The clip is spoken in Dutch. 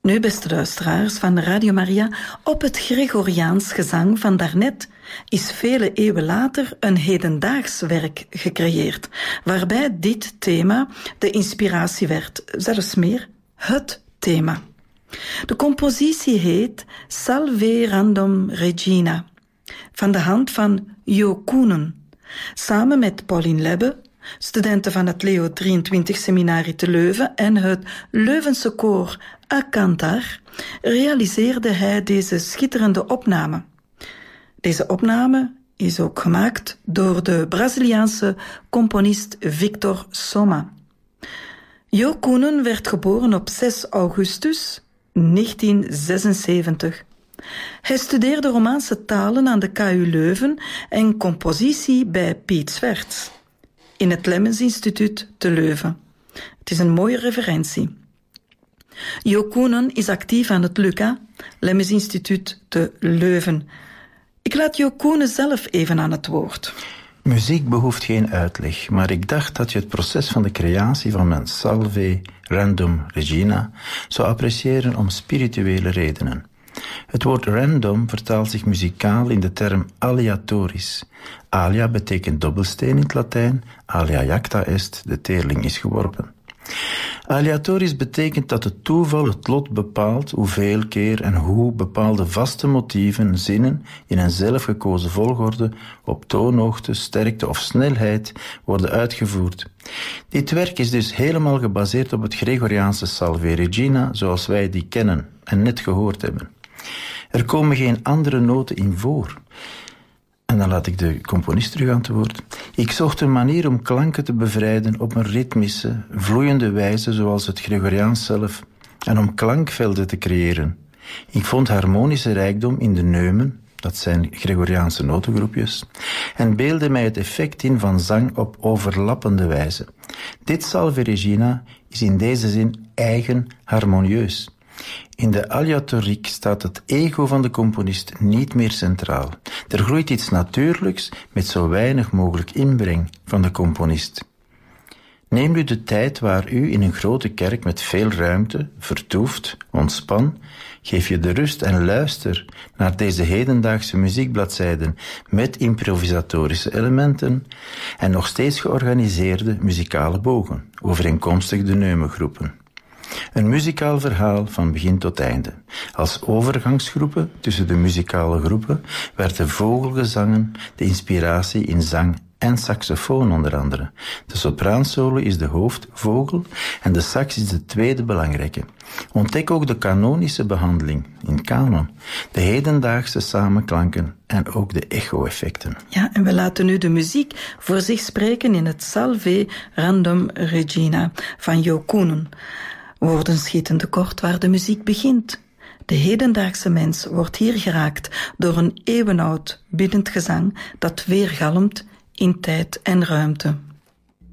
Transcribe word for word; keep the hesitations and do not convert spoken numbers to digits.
Nu, beste luisteraars van Radio Maria, op het Gregoriaans gezang van daarnet is vele eeuwen later een hedendaags werk gecreëerd, waarbij dit thema de inspiratie werd, zelfs meer het thema. De compositie heet Salve Random Regina, van de hand van Jo Koenen, samen met Pauline Lebbe, studenten van het Leo drieëntwintig Seminarie te Leuven en het Leuvense koor A Cantar, realiseerde hij deze schitterende opname. Deze opname is ook gemaakt door de Braziliaanse componist Victor Soma. Jo Koenen werd geboren op zes augustus negentien zesenzeventig. Hij studeerde Romaanse talen aan de K U Leuven en compositie bij Piet Zwerts in het Lemmens Instituut te Leuven. Het is een mooie referentie. Jo Koenen is actief aan het Luca, Lemmens Instituut te Leuven. Ik laat Jo Koenen zelf even aan het woord. Muziek behoeft geen uitleg, maar ik dacht dat je het proces van de creatie van mijn Salve Random Regina zou appreciëren om spirituele redenen. Het woord random vertaalt zich muzikaal in de term aleatoris. Alia betekent dobbelsteen in het Latijn, alia jacta est, de teerling is geworpen. Aleatoris betekent dat het toeval het lot bepaalt hoeveel keer en hoe bepaalde vaste motieven, zinnen in een zelfgekozen volgorde op toonhoogte, sterkte of snelheid worden uitgevoerd. Dit werk is dus helemaal gebaseerd op het Gregoriaanse Salve Regina zoals wij die kennen en net gehoord hebben. Er komen geen andere noten in voor. En dan laat ik de componist terug aan het woord. Ik zocht een manier om klanken te bevrijden op een ritmische, vloeiende wijze zoals het Gregoriaans zelf, en om klankvelden te creëren. Ik vond harmonische rijkdom in de neumen, dat zijn Gregoriaanse notengroepjes, en beelde mij het effect in van zang op overlappende wijze. Dit Salve Regina is in deze zin eigen harmonieus. In de aleatoriek staat het ego van de componist niet meer centraal. Er groeit iets natuurlijks met zo weinig mogelijk inbreng van de componist. Neem nu de tijd waar u in een grote kerk met veel ruimte vertoeft, ontspan, geef je de rust en luister naar deze hedendaagse muziekbladzijden met improvisatorische elementen en nog steeds georganiseerde muzikale bogen, overeenkomstig de neumengroepen. Een muzikaal verhaal van begin tot einde. Als overgangsgroepen tussen de muzikale groepen werd de vogelgezangen de inspiratie in zang en saxofoon onder andere. De sopraansolo is de hoofdvogel en de sax is de tweede belangrijke. Ontdek ook de kanonische behandeling in kanon, de hedendaagse samenklanken en ook de echo-effecten. Ja, en we laten nu de muziek voor zich spreken in het Salve Random Regina van Jo Koenen. Woorden schieten tekort waar de muziek begint. De hedendaagse mens wordt hier geraakt door een eeuwenoud biddend gezang dat weergalmt in tijd en ruimte.